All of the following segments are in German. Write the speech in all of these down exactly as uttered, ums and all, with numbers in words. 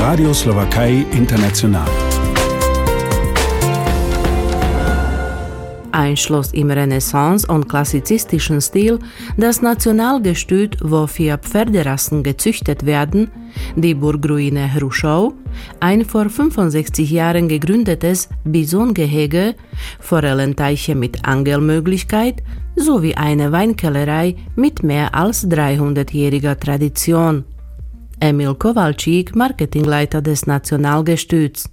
Radio Slowakei International. Ein Schloss im Renaissance- und klassizistischen Stil, das Nationalgestüt, wo vier Pferderassen gezüchtet werden, die Burgruine Hrušov, ein vor fünfundsechzig Jahren gegründetes Bisongehege, Forellenteiche mit Angelmöglichkeit sowie eine Weinkellerei mit mehr als dreihundertjähriger Tradition. Emil Kowalczyk, Marketingleiter des Nationalgestüts.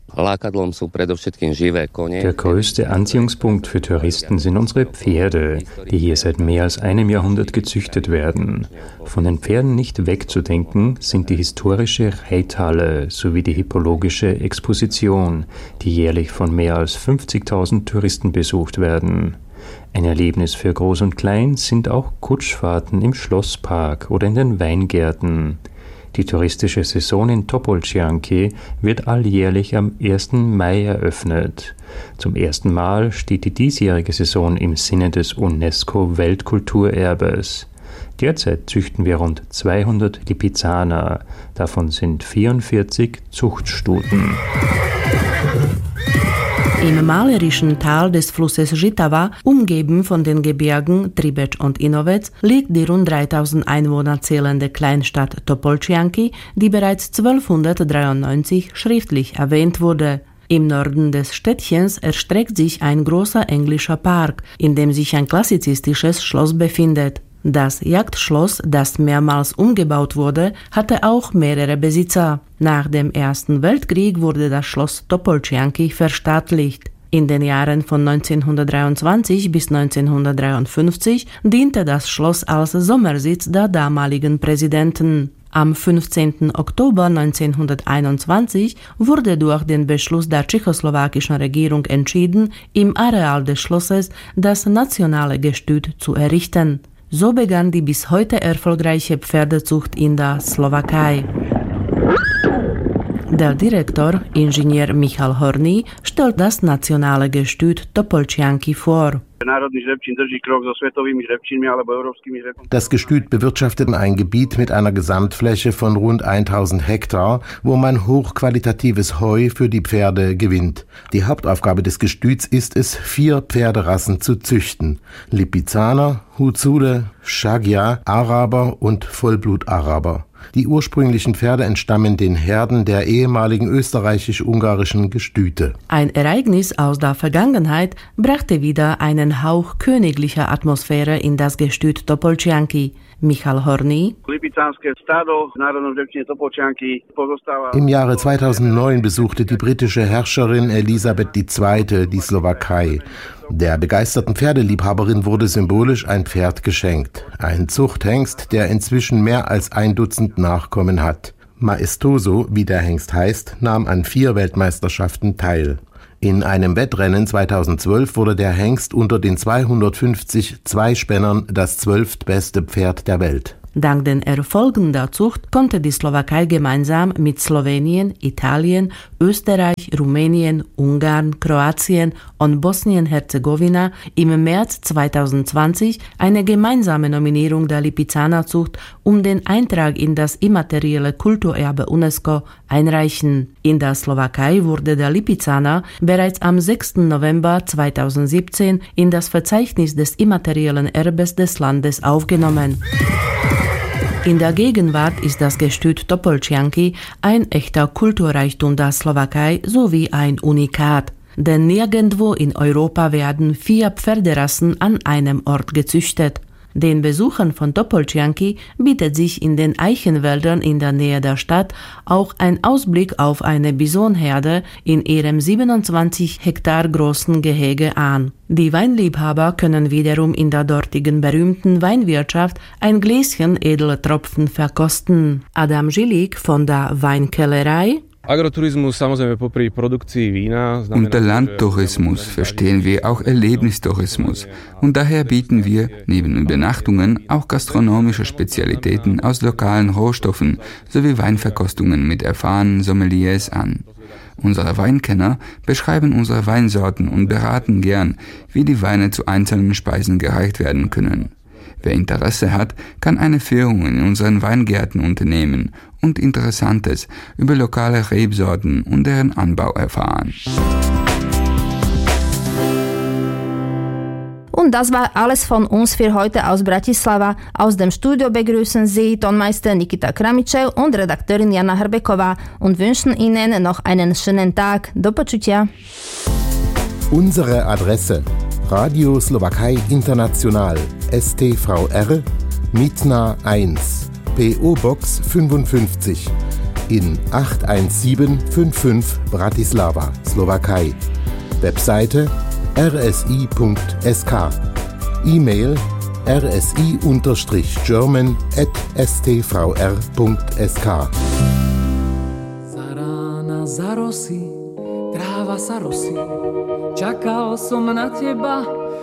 Der größte Anziehungspunkt für Touristen sind unsere Pferde, die hier seit mehr als einem Jahrhundert gezüchtet werden. Von den Pferden nicht wegzudenken sind die historische Reithalle sowie die hippologische Exposition, die jährlich von mehr als fünfzigtausend Touristen besucht werden. Ein Erlebnis für Groß und Klein sind auch Kutschfahrten im Schlosspark oder in den Weingärten. Die touristische Saison in Topolčianky wird alljährlich am ersten Mai eröffnet. Zum ersten Mal steht die diesjährige Saison im Sinne des UNESCO-Weltkulturerbes. Derzeit züchten wir rund zweihundert Lipizzaner, davon sind vierundvierzig Zuchtstuten. Im malerischen Tal des Flusses Žitava, umgeben von den Gebirgen Tribeč und Inovec, liegt die rund dreitausend Einwohner zählende Kleinstadt Topolčianky, die bereits zwölfhundertdreiundneunzig schriftlich erwähnt wurde. Im Norden des Städtchens erstreckt sich ein großer englischer Park, in dem sich ein klassizistisches Schloss befindet. Das Jagdschloss, das mehrmals umgebaut wurde, hatte auch mehrere Besitzer. Nach dem Ersten Weltkrieg wurde das Schloss Topolčianky verstaatlicht. In den Jahren von neunzehnhundertdreiundzwanzig bis neunzehnhundertdreiundfünfzig diente das Schloss als Sommersitz der damaligen Präsidenten. Am fünfzehnten Oktober neunzehnhunderteinundzwanzig wurde durch den Beschluss der tschechoslowakischen Regierung entschieden, im Areal des Schlosses das nationale Gestüt zu errichten. So begann die bis heute erfolgreiche Pferdezucht in der Slowakei. Der Direktor, Ingenieur Michal Horný, stellt das nationale Gestüt Topolčianky vor. Das Gestüt bewirtschaftet ein Gebiet mit einer Gesamtfläche von rund tausend Hektar, wo man hochqualitatives Heu für die Pferde gewinnt. Die Hauptaufgabe des Gestüts ist es, vier Pferderassen zu züchten: Lipizzaner, Huzude, Shagia, Araber und Vollblut-Araber. Die ursprünglichen Pferde entstammen den Herden der ehemaligen österreichisch-ungarischen Gestüte. Ein Ereignis aus der Vergangenheit brachte wieder einen Hauch königlicher Atmosphäre in das Gestüt Topolčianky. Michal Horný. Im Jahre zweitausendneun besuchte die britische Herrscherin Elisabeth die Zweite die Slowakei. Der begeisterten Pferdeliebhaberin wurde symbolisch ein Pferd geschenkt. Ein Zuchthengst, der inzwischen mehr als ein Dutzend Nachkommen hat. Maestoso, wie der Hengst heißt, nahm an vier Weltmeisterschaften teil. In einem Wettrennen zweitausendzwölf wurde der Hengst unter den zweihundertfünfzig Zweispännern das zwölftbeste Pferd der Welt. Dank den Erfolgen der Zucht konnte die Slowakei gemeinsam mit Slowenien, Italien, Österreich, Rumänien, Ungarn, Kroatien und Bosnien-Herzegowina im März zweitausendzwanzig eine gemeinsame Nominierung der Lipizzanerzucht um den Eintrag in das immaterielle Kulturerbe UNESCO einreichen. In der Slowakei wurde der Lipizzaner bereits am sechsten November zweitausendsiebzehn in das Verzeichnis des immateriellen Erbes des Landes aufgenommen. In der Gegenwart ist das Gestüt Topolčianky ein echter Kulturreichtum der Slowakei sowie ein Unikat. Denn nirgendwo in Europa werden vier Pferderassen an einem Ort gezüchtet. Den Besuchern von Topolčianky bietet sich in den Eichenwäldern in der Nähe der Stadt auch ein Ausblick auf eine Bisonherde in ihrem siebenundzwanzig Hektar großen Gehege an. Die Weinliebhaber können wiederum in der dortigen berühmten Weinwirtschaft ein Gläschen edle Tropfen verkosten. Adam Žilik von der Weinkellerei. Unter Landtourismus verstehen wir auch Erlebnistourismus und daher bieten wir neben Übernachtungen auch gastronomische Spezialitäten aus lokalen Rohstoffen sowie Weinverkostungen mit erfahrenen Sommeliers an. Unsere Weinkenner beschreiben unsere Weinsorten und beraten gern, wie die Weine zu einzelnen Speisen gereicht werden können. Wer Interesse hat, kann eine Führung in unseren Weingärten unternehmen und Interessantes über lokale Rebsorten und deren Anbau erfahren. Und das war alles von uns für heute aus Bratislava. Aus dem Studio begrüßen Sie Tonmeister Nikita Kramičev und Redakteurin Jana Hrbekova und wünschen Ihnen noch einen schönen Tag. Do počutia. Unsere Adresse: Radio Slowakei International, S T V R, Mitna eins, P O-Box fünfundfünfzig in acht eins sieben fünf fünf Bratislava, Slowakei. Webseite r s i punkt s k. E-Mail r s i German at s t v r punkt s k. Zarana zarosí, tráva sa rosí, čakal som na teba.